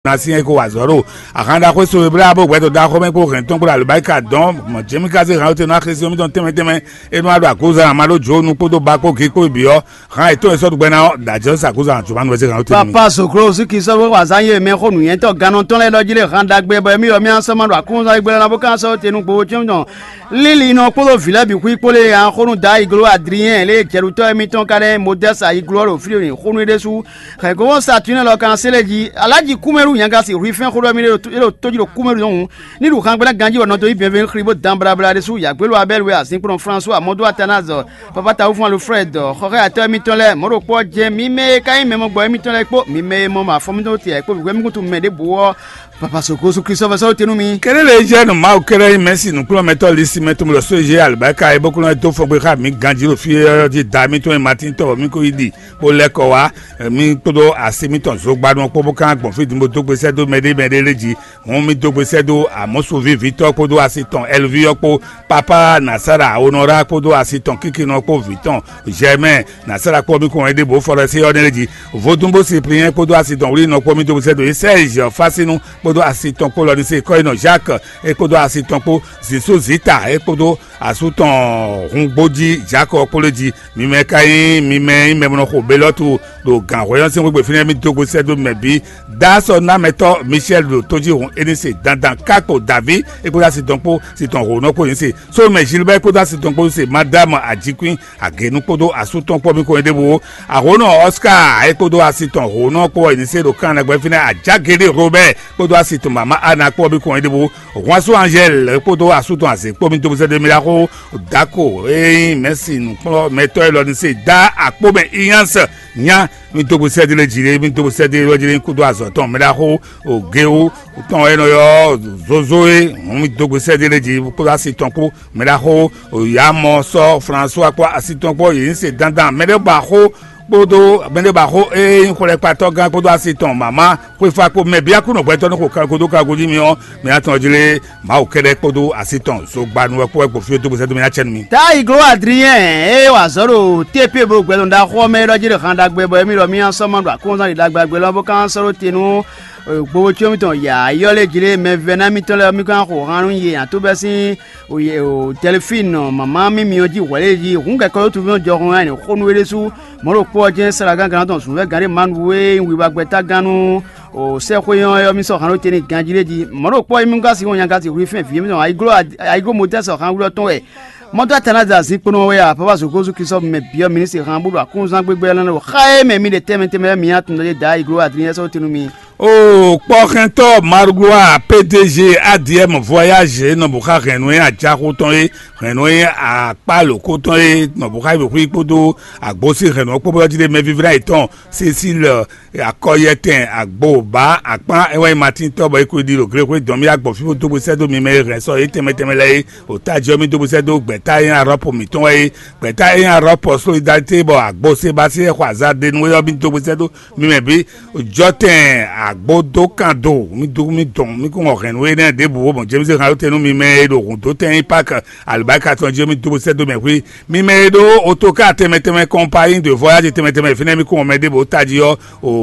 nasi eko wazoro akanda ko so bra bo gbedo da ko me ko ren ton bra le baika don mo jemi kaze ran o te na kresi omi don teme e no ado akuza amalo jo nu podo ba ko ke ko bi o ran eto eso dugbe na da jo sakuza an tuba no se ran o te mi papa sokro su ki so wa zanye me ko nu yen to ganon ton le lojile ran da gbe bo mi o mi an so ma do akunza igbe na bo kan so te nu gbo chim don lili no podo villa bi ku ipole an ko nu da iglo Adrien le keruto mi ton kare modesta iglo ro fri ni ko nu de su ka go sa tune lo kan seleji alaji kumeru yanga si rifin khoro mi lo tojiro kumeru don ni lu kan bela ganji wono to bienvenue kribo dambra bla de su ya pelo abel we asin pour François Modo Atanazo papa ta oufan le Fred khore ato mi ton le mo ro po je mi me kai me mo gbo mi ton le po mi me mo ma fo mi to ti e po bi mi ko me de bo papa soko su Christophe so tenu mi kere le je no ma o kere merci nous pour mettre liste mettre mo lo so je albaka e beaucoup no to fo gbe ka mi ganji lo fi di da mi to Martin to mi ko idi bo le ko wa mi todo asimi ton so gbadun po bo kan gbon fi di mo to gbe se do mede leji won mi do gbe se do amoso vi Victor podo asiton elvi opo papa Nasara honora podo asiton kikino po Viton Germain Nasara po mi ko ede bo foro se odeleji vodumbo Cyprien podo asiton ri no po mi do gbe se do Serge Fasinu podo asiton po lo ni se ko ino Jacques e podo asiton po Zisu Zita e podo asuton Rungboji Jacques Poloji mi me kai mi me no ko belotu do gan royan se gbe fini mi do gbe se do mebi da so na meto Michel do toji on enise dandan kako David e ko da si tonpo si ton rono ko enise so me Gilbert ko da si tonpo se madame Ajiquin agenu ko do asuton po mi ko edebo arono Oscar e ko do asiton rono ko enise do kan na gbe fini ajagere Robert ko do asiton mama Ana ko mi ko edebo Roisseau Angel ko do asuton ase ko mi do se de milako dako merci nous meto e lo ni se da akpo ben iyanse nya mi to se de le jire mi to se de lo jire ko do azoton milako o geo ton eno yo zozoe mi to se de le jire ko asiton ko milako o yamo so François ko asiton ko yin se dandan mede ba ko bodo bende ba ko ko le pato gan ko do asiton mama ko fa ko me bia ku no gbeto no ko kan ko do ka go mi o mi aton jile ma o kere ko do asiton so gbanu ko e fi to se do mi a chen mi ta iglo Adrien wa zoro tepe bo gbe da ko me ro jire kan da gbe bo mi ro mi an so mo do ko san da gbe lo bo kan so tenu gbogbo tí omi tàn yà ayọ́lẹ̀ jìlẹ̀ mẹ́fẹ́ mi tọ́lẹ̀ mi kan kò hàn yé àtó bẹ́ sí òye ò tẹlifíìnù màmá mi ojú wọlé yìí òun kẹ́kọ̀ọ́ tó fi hàn jọ hàn ní kónú wẹ́rẹ́ sùn mọ́rọ̀ pọ̀ jẹ́ sara gangan tó sùn fẹ́ gàdé manu wé ìwà gbẹ̀ta ganu ò sẹ́kọ̀ yẹn yọ mi sọ̀ hàn ló tẹ́ ní ganjilẹ̀ yìí mọ́rọ̀ pọ̀ mi gasi wọn yàn gasi wí fẹ́ fi mi tàn àyíkó mo tẹ́ sọ̀ hàn wúlọ́ tán ẹ̀ Modo Atanazo si pono we a papa sokozu kiso me bio ministre rambudu akunza gbegbe lana khae me mi de teme mi atun de da iglo Adrien so tinu mi oh porento Margoa PDG ADM voyage no buka renoué a jakoton e renoué a palo koton e no buka bi podo agbosi renoué pobo di me vivra eton Cécile akoyeten agboba akpan ewe Martin tobo e ko di lo gre ko don mi agbo fi to bo sedo mi me ren so e teme le o tajo mi to bo sedo gbeta yin aropo mi ton e gbeta yin aropo solidarité bo agbosi ba si e kwaza de nu yo bi to bo sedo mi me bi joten agbodo kando mi don mi ko renoué na de bo bon James kan tenu mi me do kun to ten park albaka ton je mi to bo sedo me wi mi me do autocar teme compagnie de voyage teme fina mi ko me de bo tajo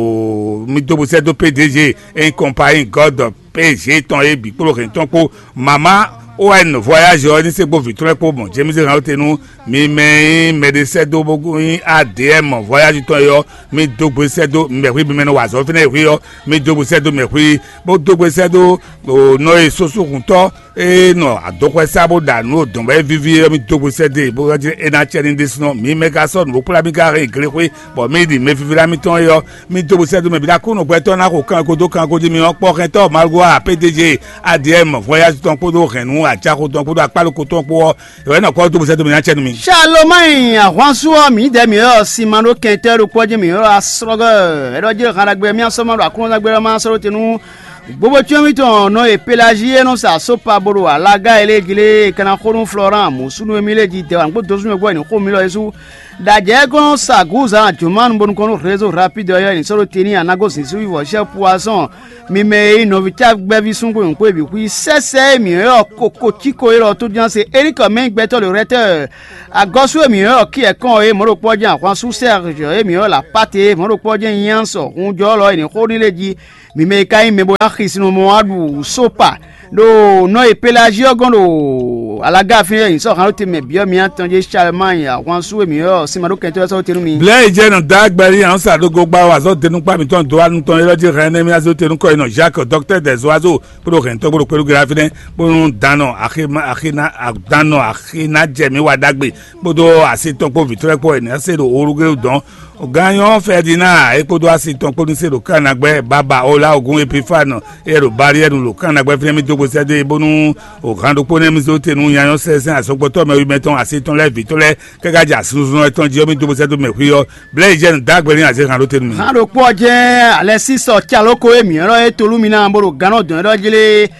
o mi to bo sedo PDG en compagnie God PG ton e bi pour ton po mama ON voyage ni se bo Victor po bon James kan tenu mi me médecin do bogu ADM voyage ton yo mi do bo sedo me wi bi me no wazo fina wi yo mi do bo sedo me wi bo do bo sedo no e soso kunto e no adokwe sabo da no don ba vivi mi do bo sedo bo je e na cheni dis no mi me ka so no pula bi ka re gre wi bo mi di me vivi la mi ton yo mi do bo sedo me bi da ko no gbe ton na ko kan ko do kan ko di mi on po rento Margoa PDG ADM voyage ton po do renu a chako ton po do apalo ko ton po e na ko do bo sedo me na cheni mi Charlemagne François mi de mi o Simano Quinter ko je mi o asroga e do je kan agbe mi aso mo do akun agbe ma so tenu gbogbo tí omi tàn no e Pélagie no sa sopa boro alaga elegile kana khorun Florent musunu emileji de wan gbodo sunu egbo ni ko mi lo yesu daje gon saguza juman bon kono réseau rapide yo ni soro teni anago sin su ivo che poisson mi me novita gbevi sun ko nko ebi ku sese mi yo koko chiko iro to jan se Eric men gbeto le recteur agosu mi yo ki e kan e mo ro pojan François Serge e mi yo la pate mo ro pojan yan so un jo lo ni ko ni leji mime kai mebo akhisino moadu sopa do no e pelagio gondo alaga fin yin so kan te me bio mi atanje Charlemagne àwọn su mi o si maro kento so tenu mi blay je no dagbari an sa do go gba wa so tenu pa mi ton do anu ton eloji rene mi azo tenu ko ino Jacques docteur des oiseaux pro kento pro pelu grafine bo dano akina jemi wa dagbe bodo asiton po vitre po ene se do oruge don Ganyon Ferdinand ekodo asiton po ni se do kanagbe baba ola ogun epifano ero barrière lo kanagbe femi to bo se de bonu o grando po ne mi so tenu yan sesen asogboto me meton asiton le vitole kagaja sunsun eton ji omi to bo se do me huyo blay je dagbari ase kan lo tenu han do po je Alexis o tialoko emi ro e tolumina mboro gano don ro jele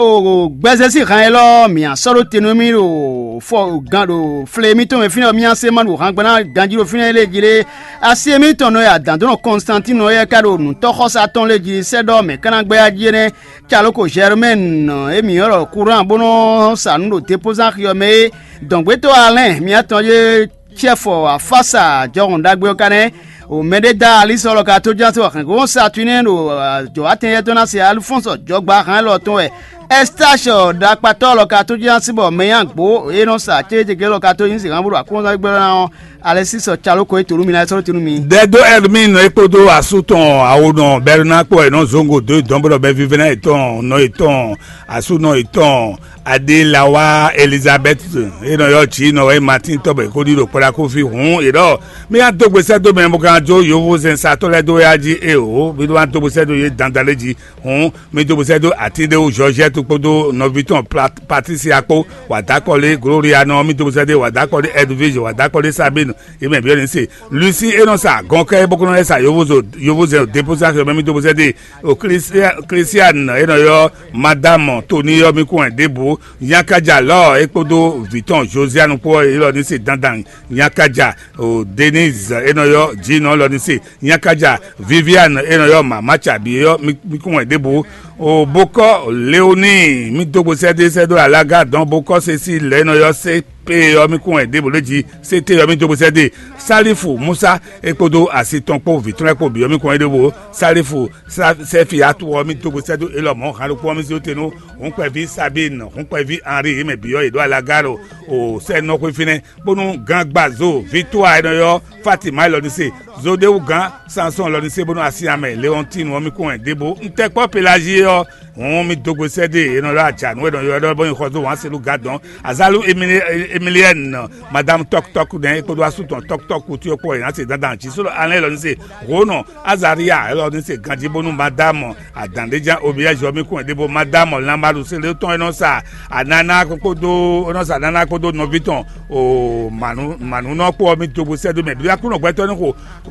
o gbese si kan lo mi asoro tenu mi ro fo gando flemi to me fina mi ase man wo han gbana ganjiro fina le jile ase mi to no ya dandon Constantine no ya kado nu to khosa ton le jile se do me kana gbe ajire tialoko Germaine emi ro courant bono sanu te posa yo me donc beto Alain mi atonje chef a face à John Dagbe Kane o mededa alisolo ka to janto kan go satune no jo aten to na se Alphonse jogba kan lo ton Estacho da patolo ka to jansi bo meyan gbo eno sa cheje gelo ka to yin si kan buru akon gbe na Alexis Chaloko etolumina so tinumi dedo admin epodo asuton awodon bernapo e no zongo do dombo be vivena eton no eton asuno eton Adelawa Elizabeth eno yo chi no e Martin tobe ko diro pora ko fi hun iro mi an to gbese do me mo kan jo yowo zen sa to le do yaji e o bi do an to gbese do ye dandaleji hun mi do gbese do atinde o Georgette podo no viton Patricia Akpo wadakole Gloria no mi do gbese de wadakole Edwige wadakole Sabine e me bi o ni se Lucy eno sa gonke boko no sa yowo zen deposa ke mi do gbese de o Christian eno yo madame Tony yo mi ko en debo Nyakaja lo ekodo Viton Josiane po ilo ni se dandan Nyakaja o Denise enoyo Gino lo ni se Nyakaja Viviane enoyo mama chabi yo mi ko debo o Boko Leonie mi dogbo sedo alaga don Boko Cécile enoyo se pe yomi kun edebo leji sete yomi to bosede Salifu Musa ekodo asiton po Viton po bi yomi kun edebo Salifu sefi atu yomi to bosede elomo kan lo po mi si otenu on pe vi Sabine on pe vi Henri me bi yo edo alagaro o se no ko fine bonu gangbazo Victoire enoyo Fatima lo ni se Zode Ugan Samson lo ni se bonu Asiame Leontine yomi kun edebo ntepo pelagie yo on mi dogbo sede eno la aja no yo do bon ko zo wan se lu gadon Azalu Emilienne madame tok den ko do asuton tok ti o po yan se dandan chi so Alain lo ni se Rono Azaria lo ni se ganjibonu madame adandeja obiya jo mi kun debo madame lamaru se le ton eno sa anana ko do ono sa nana ko do no Viton o manu no po mi dogbo sede me bi akuno gbeto ni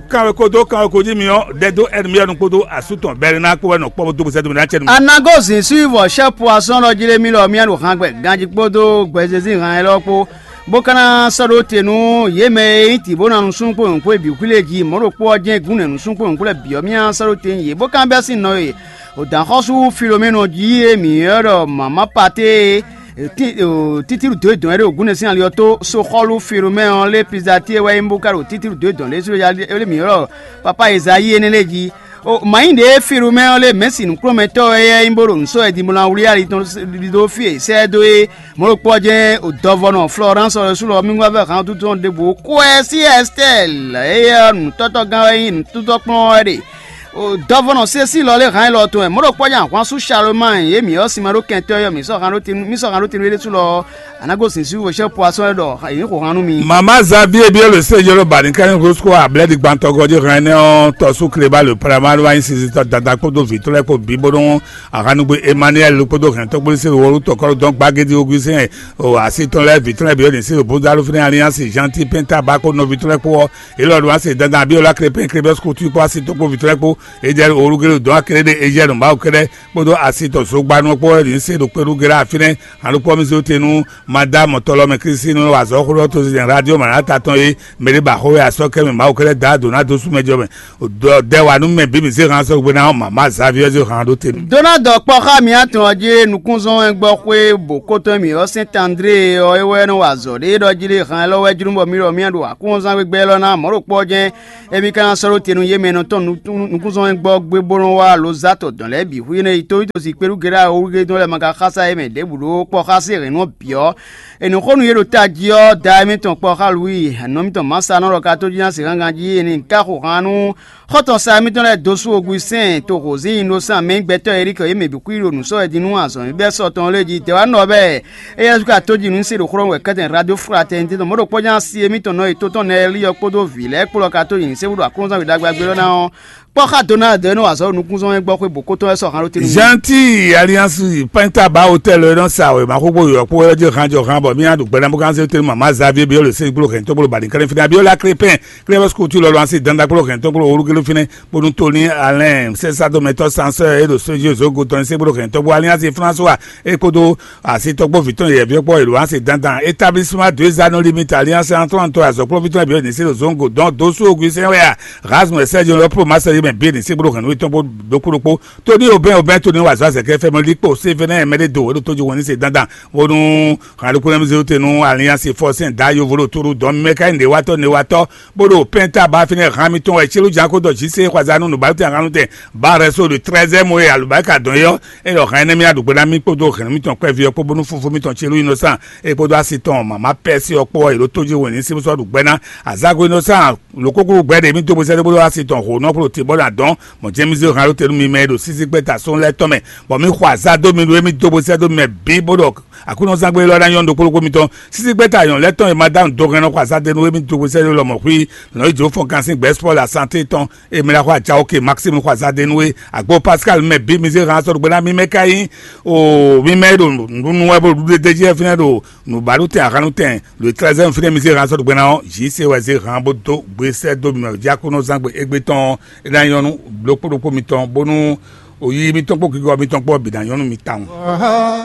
ko ji mi o dedo enmi onu ko do asuton berina ko no po dogbo sede me na chenu Anagosin suivo chef poisson lo jile mi lo mi anu kan gbe ganji podo gbezezi ran lopo bokana soro tenu yeme ti bona nsun po npo bi kuleji mo ro po je gun nu sun po npo le bi o mi an soro ten ye bokan be sin no e o dan khosu Philomeno ji emi ro mama pate titiru de don ere ogun sin ali oto so kholu Philomeno le pizzatie wa imbukaro titiru de don le so ya le mi ro papa Isaie eneleji o mainde Philomeno le mesin prometo e imboro nso e di mola uri ari ton do fi se do e mo ro poje o dovono Florence o sulo mi ngwa be kan tutun de bo ko e si Estelle e nu toto gan yin tuto pon ere o dovono se si lo le kan lo to e mo ro poje an su Charlemagne e mi o si maro kento yo mi so kan ro tin le sulo Anagosin si wo se poisson do yin ko hanu mi Mama Xavier bi le se jero bani kan ko sko abled gbantogoje ran ne to su kleba le pramaro wa insisi to dada ko do Viton ko bibodon akanugbe Emmanuel ko do kan to gbe se wo to ko don gbagede ogusin o asiton le Viton bi o ni se o bodalo fini alliance gentil penta ba ko no Viton ko e lo wa se dada bi o la crepe ko tu ko asiton ko Viton ko e je orugere do akrede e je no ba o kere bodo asiton so gbanu po ni se do perugere afine anu po mi se o tenu Madame Tolome Christine wa zo ko to se radio manata ton e mere ba ho ya so ke me ma o kere da Donado su mejo me de wa nu me bi mi se ran so gbe na Mama Xavier zo kan do te Donado poka mi aton oje nukunzon egbo pe bokoto mi o Saint André o ewe no wa zo de do jire kan lo we jurumbo mi ro mi ado akunzan gbe lo na mo ro po je e mi kan so ro tenu ye me no ton nukunzon kúnzọ́n gbọ́ gbé bọ́rọ̀ wa ló zàtọ̀ dán lẹ́bi hu ní ìtòrí tó sì pẹ̀lú gẹ́rẹ́ orílẹ̀ tó lẹ́ mọ́ ká kásá ẹ̀mẹ̀ dẹ́bùdó pọ̀ kásá ìrìnnà bíọ́ ẹnu kọ́nu yẹ́rọ tá a jí ọ́ da mítàn pọ̀ kálùwì àná mítàn mọ́sá náà rọ̀ ká tó jíjá sí gángan jí ẹni káàkó kánú kọ́tọ̀ sa mítàn lẹ́ dosu ogun sẹ́ẹ̀ tó kò sí innocent mẹ́gbẹ́tọ̀ eríkọ̀ yẹ́mẹ̀ bí kú ìrònú sọ ẹ̀dínú àzọ̀ ibẹ̀ sọ̀tàn lẹ́jì tẹ̀wá nọ bẹ́ẹ̀ ẹ̀yẹ́ sùkà tó jìnnú sèrè kúrọ̀ wẹ̀ kẹ́tẹ̀ radio fúra tẹ̀ ń tẹ̀ mọ́tò pọ́jà sí mítàn náà ètò tán náà ẹ̀rí ọpọ́dọ̀ vìlẹ̀ kúrọ̀ ká tó yìí sẹ́wúrọ̀ àkúrọ̀sán ìdágbàgbé lọ́nà pọ́ká tó náà dẹ́nu àṣọ nukúnzọ́ gbọ́ pé bòkó tó ẹ̀ sọ̀kan ló ti ní. Gentil alliance penta ba hotel ẹ̀ sa ẹ̀ máa kókó yọ̀pọ̀ ẹ̀jẹ̀ kanjọ kan bọ̀ mí àdùgbẹ́ náà bókan ṣe tẹ́lẹ̀ màmá Xavier bí olùsẹ́ ìgbòho kẹ́ni tó gbòho bàdí kẹ́ni fínẹ́ abiola crépin clever school tí lọ́lọ́ àti dandan gbòho kẹ́ni tó gbòho orúkẹ́lẹ́ fínẹ́ bọ́dún tó ní alain sẹ́sàdó mẹ́tọ́ sansẹ́ ẹ̀dọ̀ sójú òṣogbo tó ní sí gbòho kẹ́ni tó gbòho alliance François èkótó àti tọ́gbọ́ fìtọ́ ìyẹ̀fẹ́pọ̀ ìlú àti dandan établissement deux anneaux limite alliance Antoine àzọ̀pọ̀ fìtọ́ ìbílẹ̀ ní sí òṣogbo dán dóṣù ògùn sẹ́wẹ̀ẹ́ rasmus ẹ̀sẹ́jọ́ lọ́pọ̀ masẹ́yìn mẹ́ bí ní sí gbòho kẹ́ni tó gbòho dókòrópó tó ní òbẹ́ tó ní wàásù àṣẹkẹ́ fẹ́ mọ́ lípò sẹ́fẹ̀ẹ́ mẹ́lẹ́dọ̀ ó tó ju wọn ní sí dandan wọnú kàlùkùnrin tẹnu alliance force dayo volo turu dɔn mɛka ne watɔ bodo penta ba fini hamilton wa etsilu janko dɔ jise kwazanu nubalu tɛ hanu tɛ ba reso de 13e moye alubarika dɔn yɔ eyɔ kan ɛnɛmi adugbena mi kpodo hamilton kɔ evi ɔkpɔ bonu fufu mitɔn tsilu innocent ekpodo asitɔn mama pɛsi ɔkpɔ ero toji woni simusɔ dugbena azago innocent lokokoro gbɛ de mi tobo sɛ bodo asitɔn ho nɔpolo ti bɔdo adɔn mɔ jɛmisi hanu tɛnu mi mɛ do sisi gbɛta so lɛ tɔmɛ bɔn mi xɔ aza do mi do emi tobo sɛ do mɛ bi bodo akuna zangbe lɔra yɔn do koloko mitɔn sisi gbɛta yɔn lɛ tɔn ye madame dɔgɔnɔ kwa sadenu emi togo sɛde lɔmɔ hui lɔ idzo fɔ kansi gbɛ sport la santé tɔn emila kwa dza oke maxime kwa sadenu ye agbo pascal mɛ bi mise kan sɔrɔ gbɛna mi mɛ ka yi o mi mɛ do nunu wɛ bolo dudu deji fɛnɛ do nubalu tɛ akanu tɛ le 13e fɛnɛ mise kan sɔrɔ gbɛna jise wɛse kan bo do gbɛsɛ do mi diakono zangbe egbe tɔn edanyɔnu blokpolokpo mi tɔn bonu oyi mi tɔn kpɔ kikɔ mi tɔn kpɔ bidanyɔnu mi tan.